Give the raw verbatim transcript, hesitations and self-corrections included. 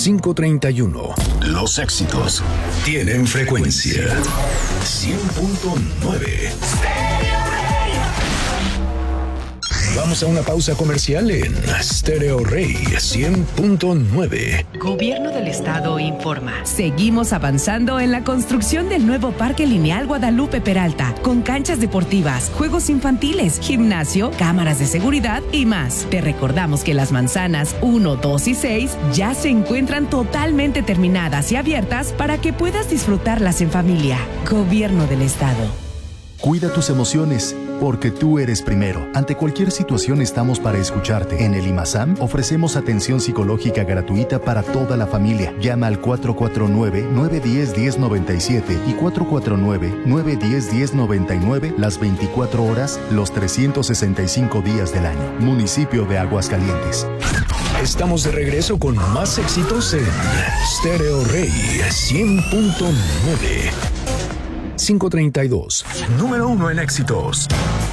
cinco treinta y uno. Los éxitos tienen frecuencia. cien punto nueve. Vamos a una pausa comercial en Stereo Rey cien punto nueve. Gobierno del Estado informa. Seguimos avanzando en la construcción del nuevo Parque Lineal Guadalupe Peralta, con canchas deportivas, juegos infantiles, gimnasio, cámaras de seguridad y más. Te recordamos que las manzanas uno, dos y seis ya se encuentran totalmente terminadas y abiertas para que puedas disfrutarlas en familia. Gobierno del Estado. Cuida tus emociones, porque tú eres primero. Ante cualquier situación estamos para escucharte. En el IMASAM ofrecemos atención psicológica gratuita para toda la familia. Llama al cuatro cuatro nueve, nueve uno cero, uno cero nueve siete y cuatro cuatro nueve, nueve uno cero, uno cero nueve nueve las veinticuatro horas, los trescientos sesenta y cinco días del año. Municipio de Aguascalientes. Estamos de regreso con más éxitos en Stereo Rey cien punto nueve. cinco treinta y dos. Número uno en éxitos.